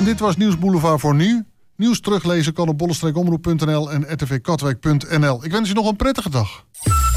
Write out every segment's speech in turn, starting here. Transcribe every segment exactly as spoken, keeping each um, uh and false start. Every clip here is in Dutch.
Dit was Nieuws Boulevard voor nu. Nieuws teruglezen kan op bollestreekomroep punt n l en r t v katwijk punt n l. Ik wens u nog een prettige dag.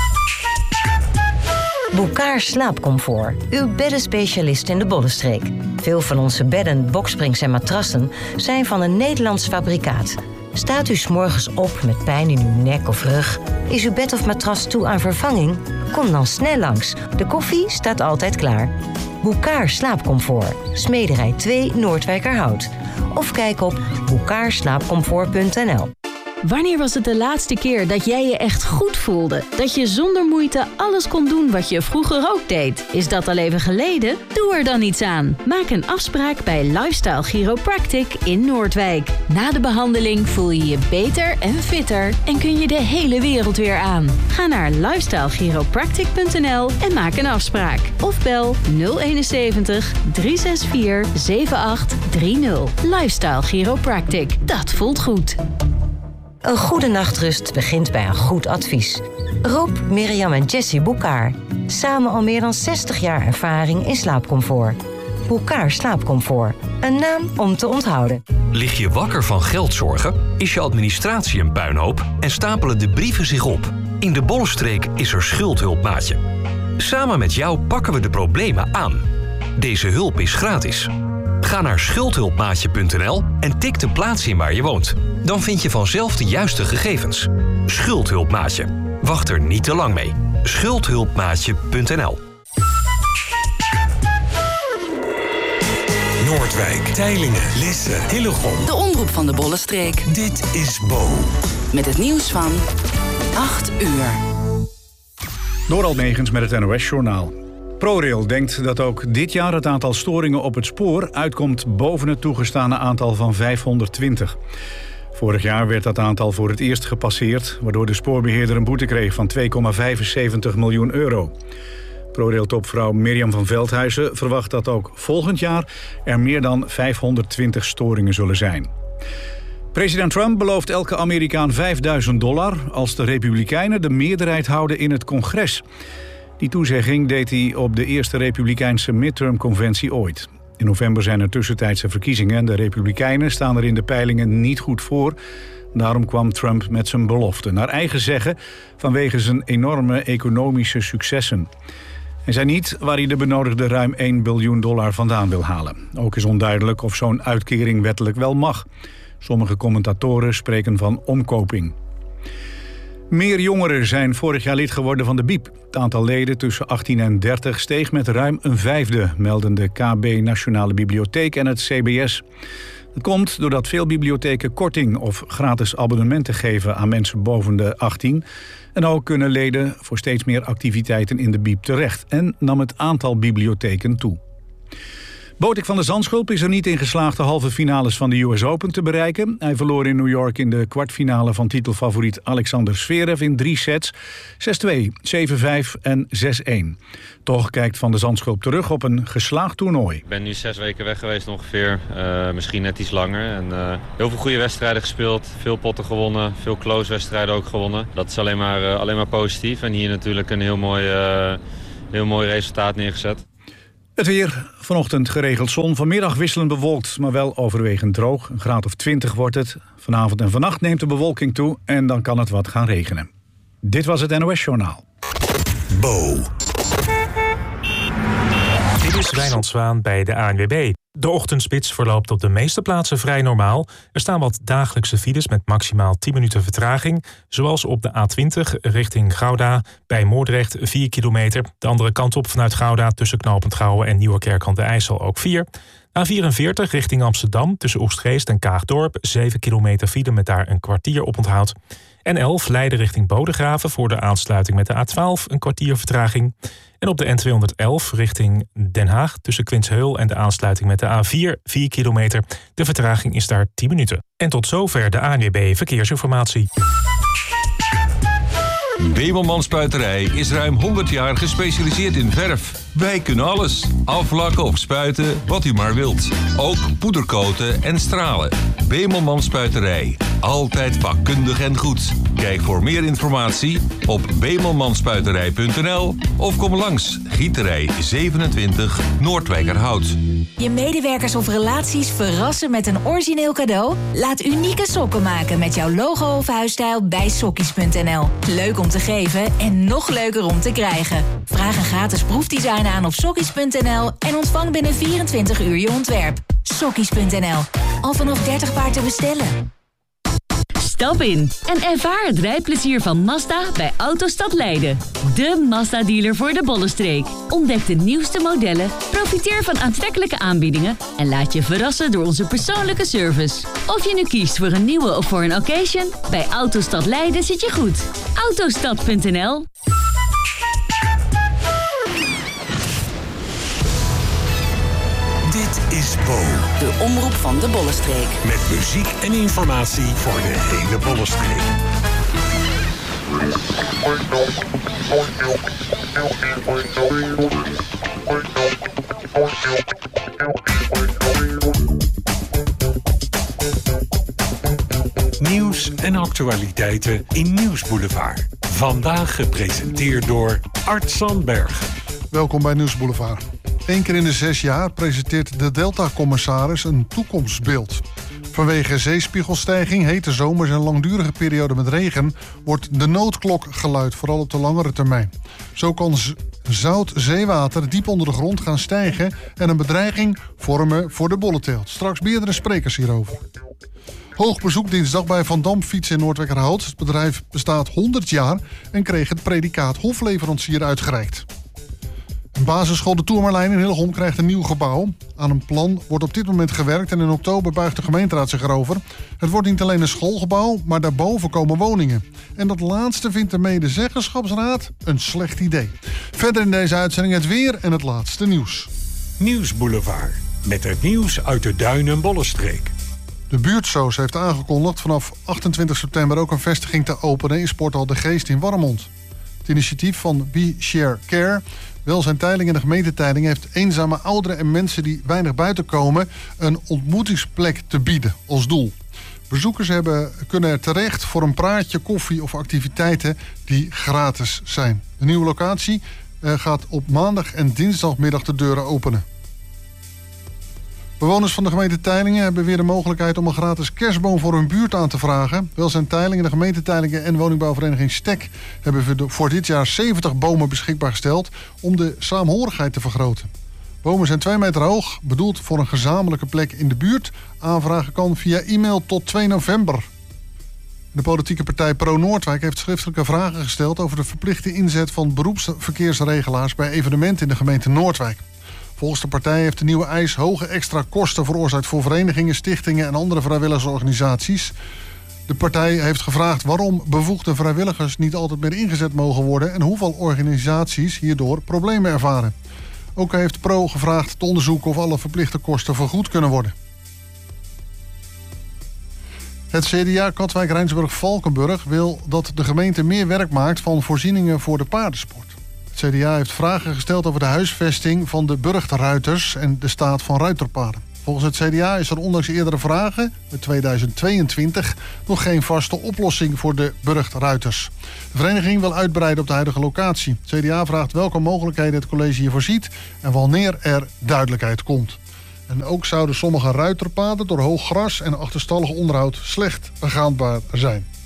Boekaar Slaapcomfort, uw beddenspecialist in de Bollenstreek. Veel van onze bedden, boksprings en matrassen zijn van een Nederlands fabrikaat. Staat u 's morgens op met pijn in uw nek of rug? Is uw bed of matras toe aan vervanging? Kom dan snel langs. De koffie staat altijd klaar. Boekaar Slaapcomfort, Smederij twee Noordwijkerhout. Of kijk op boekaar slaapcomfort punt n l. Wanneer was het de laatste keer dat jij je echt goed voelde? Dat je zonder moeite alles kon doen wat je vroeger ook deed? Is dat al even geleden? Doe er dan iets aan. Maak een afspraak bij Lifestyle Chiropractic in Noordwijk. Na de behandeling voel je je beter en fitter en kun je de hele wereld weer aan. Ga naar lifestyle chiropractic punt n l en maak een afspraak. Of bel nul eenenzeventig, drie zes vier, zeven acht drie nul. Lifestyle Chiropractic. Dat voelt goed. Een goede nachtrust begint bij een goed advies. Rob, Mirjam en Jessie Boekaar. Samen al meer dan zestig jaar ervaring in slaapcomfort. Boekaar Slaapcomfort. Een naam om te onthouden. Lig je wakker van geldzorgen? Is je administratie een puinhoop? En stapelen de brieven zich op? In de Bollenstreek is er Schuldhulp, maatje. Samen met jou pakken we de problemen aan. Deze hulp is gratis. Ga naar schuldhulpmaatje punt n l en tik de plaats in waar je woont. Dan vind je vanzelf de juiste gegevens. Schuldhulpmaatje. Wacht er niet te lang mee. schuldhulpmaatje punt n l. Noordwijk, Teylingen, Lisse, Hillegom. De omroep van de Bollenstreek. Dit is Bo. Met het nieuws van acht uur. Dorald Megens met het N O S-journaal. ProRail denkt dat ook dit jaar het aantal storingen op het spoor uitkomt boven het toegestane aantal van vijfhonderdtwintig. Vorig jaar werd dat aantal voor het eerst gepasseerd, waardoor de spoorbeheerder een boete kreeg van twee komma vijfenzeventig miljoen euro. ProRail-topvrouw Mirjam van Veldhuizen verwacht dat ook volgend jaar er meer dan vijfhonderdtwintig storingen zullen zijn. President Trump belooft elke Amerikaan vijfduizend dollar als de Republikeinen de meerderheid houden in het congres. Die toezegging deed hij op de eerste Republikeinse midterm-conventie ooit. In november zijn er tussentijdse verkiezingen en de Republikeinen staan er in de peilingen niet goed voor. Daarom kwam Trump met zijn belofte, naar eigen zeggen, vanwege zijn enorme economische successen. Hij zei niet waar hij de benodigde ruim één biljoen dollar vandaan wil halen. Ook is onduidelijk of zo'n uitkering wettelijk wel mag. Sommige commentatoren spreken van omkoping. Meer jongeren zijn vorig jaar lid geworden van de B I E B. Het aantal leden tussen achttien en dertig steeg met ruim een vijfde, melden de K B Nationale Bibliotheek en het C B S. Het komt doordat veel bibliotheken korting of gratis abonnementen geven aan mensen boven de achttien. En ook kunnen leden voor steeds meer activiteiten in de B I E B terecht. En nam het aantal bibliotheken toe. Botik van der Zandschulp is er niet in geslaagd de halve finales van de U S Open te bereiken. Hij verloor in New York in de kwartfinale van titelfavoriet Alexander Zverev in drie sets. zes twee, zeven vijf en zes een. Toch kijkt Van der Zandschulp terug op een geslaagd toernooi. Ik ben nu zes weken weg geweest ongeveer, uh, misschien net iets langer. En, uh, heel veel goede wedstrijden gespeeld, veel potten gewonnen, veel close wedstrijden ook gewonnen. Dat is alleen maar, uh, alleen maar positief en hier natuurlijk een heel mooi, uh, heel mooi resultaat neergezet. Het weer, vanochtend geregeld zon, vanmiddag wisselend bewolkt, maar wel overwegend droog. Een graad of twintig wordt het. Vanavond en vannacht neemt de bewolking toe en dan kan het wat gaan regenen. Dit was het N O S-journaal. Bo. Dit is Wijnand Zwaan bij de A N W B. De ochtendspits verloopt op de meeste plaatsen vrij normaal. Er staan wat dagelijkse files met maximaal tien minuten vertraging. Zoals op de A twintig richting Gouda bij Moordrecht vier kilometer. De andere kant op vanuit Gouda tussen Knopend Gouwen en Nieuwerkerk aan de IJssel ook vier. A vierenveertig richting Amsterdam tussen Oegstgeest en Kaagdorp. zeven kilometer file met daar een kwartier op onthoud. N elf Leiden richting Bodegraven voor de aansluiting met de A twaalf een kwartier vertraging. En op de N tweehonderdelf richting Den Haag tussen Quintsheul en de aansluiting met de A vier, vier kilometer. De vertraging is daar tien minuten. En tot zover de A N W B Verkeersinformatie. Bemelman Spuiterij is ruim honderd jaar gespecialiseerd in verf. Wij kunnen alles. Aflakken of spuiten, wat u maar wilt. Ook poederkoten en stralen. Bemelman Spuiterij. Altijd vakkundig en goed. Kijk voor meer informatie op bemelmanspuiterij punt n l of kom langs Gieterij zevenentwintig Noordwijkerhout. Je medewerkers of relaties verrassen met een origineel cadeau? Laat unieke sokken maken met jouw logo of huisstijl bij sokkies punt n l. Leuk om te geven en nog leuker om te krijgen. Vraag een gratis proefdesign aan op sokkies punt n l en ontvang binnen vierentwintig uur je ontwerp. sokkies punt n l. Al vanaf dertig paar te bestellen. Stap in en ervaar het rijplezier van Mazda bij Autostad Leiden. De Mazda-dealer voor de Bollenstreek. Ontdek de nieuwste modellen, profiteer van aantrekkelijke aanbiedingen en laat je verrassen door onze persoonlijke service. Of je nu kiest voor een nieuwe of voor een occasion, bij Autostad Leiden zit je goed. Autostad punt n l. Dit is Bo. De omroep van de Bollenstreek. Met muziek en informatie voor de hele Bollenstreek. Nieuws en actualiteiten in Nieuwsboulevard. Vandaag gepresenteerd door Art Sandberg. Welkom bij Nieuwsboulevard. Eén keer in de zes jaar presenteert de Delta-commissaris een toekomstbeeld. Vanwege zeespiegelstijging, hete zomers en langdurige perioden met regen wordt de noodklok geluid, vooral op de langere termijn. Zo kan z- zout zeewater diep onder de grond gaan stijgen en een bedreiging vormen voor de bollenteelt. Straks meerdere sprekers hierover. Hoog bezoek dinsdag bij Van Dam Fiets in Noordwijkerhout. Het bedrijf bestaat honderd jaar en kreeg het predicaat hofleverancier uitgereikt. Basisschool De Toermarlijn in Hillegom krijgt een nieuw gebouw. Aan een plan wordt op dit moment gewerkt en in oktober buigt de gemeenteraad zich erover. Het wordt niet alleen een schoolgebouw, maar daarboven komen woningen. En dat laatste vindt de medezeggenschapsraad een slecht idee. Verder in deze uitzending het weer en het laatste nieuws. Nieuwsboulevard. Met het nieuws uit de Duin- en Bollenstreek. De buurtsoos heeft aangekondigd vanaf achtentwintig september ook een vestiging te openen in Sporthal De Geest in Warmond. Het initiatief van We Share Care, Welzijn Teylingen en de gemeente Teylingen heeft eenzame ouderen en mensen die weinig buiten komen een ontmoetingsplek te bieden als doel. Bezoekers hebben, kunnen er terecht voor een praatje, koffie of activiteiten die gratis zijn. De nieuwe locatie uh, gaat op maandag en dinsdagmiddag de deuren openen. Bewoners van de gemeente Teylingen hebben weer de mogelijkheid om een gratis kerstboom voor hun buurt aan te vragen. Welzijn Teylingen, de gemeente Teylingen en woningbouwvereniging Stek hebben voor dit jaar zeventig bomen beschikbaar gesteld om de saamhorigheid te vergroten. Bomen zijn twee meter hoog, bedoeld voor een gezamenlijke plek in de buurt. Aanvragen kan via e-mail tot twee november. De politieke partij Pro Noordwijk heeft schriftelijke vragen gesteld over de verplichte inzet van beroepsverkeersregelaars bij evenementen in de gemeente Noordwijk. Volgens de partij heeft de nieuwe eis hoge extra kosten veroorzaakt voor verenigingen, stichtingen en andere vrijwilligersorganisaties. De partij heeft gevraagd waarom bevoegde vrijwilligers niet altijd meer ingezet mogen worden en hoeveel organisaties hierdoor problemen ervaren. Ook heeft Pro gevraagd te onderzoeken of alle verplichte kosten vergoed kunnen worden. Het C D A Katwijk-Rijnsburg-Valkenburg wil dat de gemeente meer werk maakt van voorzieningen voor de paardensport. Het C D A heeft vragen gesteld over de huisvesting van de burchtruiters en de staat van ruiterpaarden. Volgens het C D A is er ondanks eerdere vragen, in tweeduizend tweeëntwintig, nog geen vaste oplossing voor de burchtruiters. De vereniging wil uitbreiden op de huidige locatie. Het C D A vraagt welke mogelijkheden het college hiervoor ziet en wanneer er duidelijkheid komt. En ook zouden sommige ruiterpaden door hoog gras en achterstallig onderhoud slecht begaanbaar zijn.